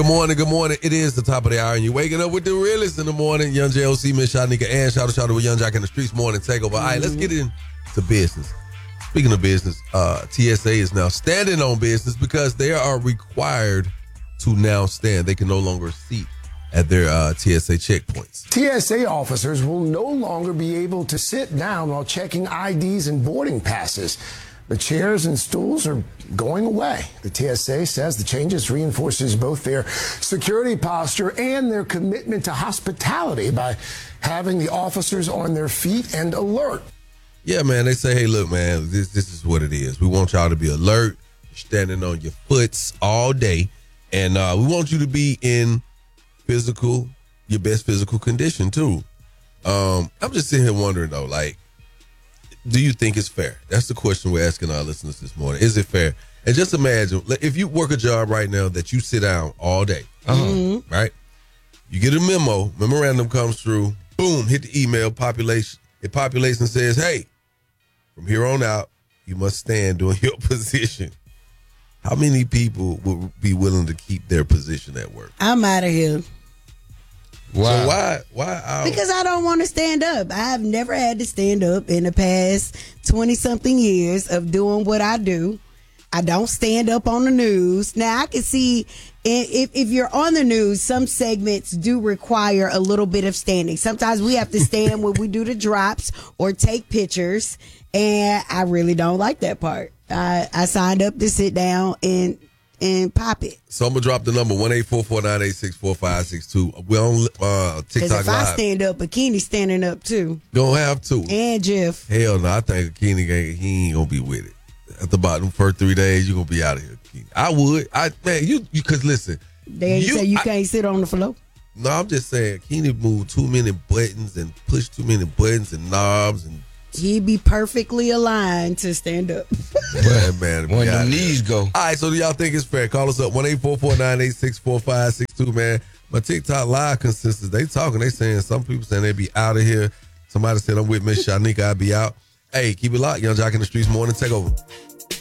Good morning, good morning. It is the top of the hour, and you're waking up with the realest in the morning. Young JOC, Miss Shanika, and shout out with Young Jock in the Streets morning takeover. All right, let's get into business. Speaking of business, TSA is now standing on business because they are required to now stand. They can no longer seat at their TSA checkpoints. TSA officers will no longer be able to sit down while checking IDs and boarding passes. The chairs and stools are going away. The TSA says the changes reinforces both their security posture and their commitment to hospitality by having the officers on their feet and alert. Yeah, man, they say, hey, look, man, this is what it is. We want y'all to be alert, standing on your foots all day, and we want you to be in your best physical condition, too. I'm just sitting here wondering, though, like, do you think it's fair? That's the question we're asking our listeners this morning. Is it fair? And just imagine, if you work a job right now that you sit down all day, right? You get a memorandum comes through, boom, hit the email, it populates and says, hey, from here on out, you must stand doing your position. How many people would be willing to keep their position at work? I'm out of here. Wow. So why? Because I don't want to stand up. I've never had to stand up in the past 20-something years of doing what I do. I don't stand up on the news. Now, I can see if you're on the news, some segments do require a little bit of standing. Sometimes we have to stand when we do the drops or take pictures, and I really don't like that part. I signed up to sit down and pop it. So I'm going to drop the number, 1-844-986-4562. We're on TikTok Because if Live. I stand up, Bikini's standing up too. Don't have to. And Jeff. Hell no, I think Bikini, he ain't going to be with it. At the bottom, first 3 days, you're going to be out of here, Bikini. I would. Because listen. They ain't say you can't sit on the floor. No, I'm just saying, Keeney moved too many buttons and pushed too many buttons and knobs and he'd be perfectly aligned to stand up. man, when the knees go. All right, so do y'all think it's fair? Call us up, 1-844-986-4562, man. My TikTok Live consensus, they saying, some people saying they be out of here. Somebody said, I'm with Miss Shanika, I be out. Hey, keep it locked. Young Jock in the Streets morning takeover.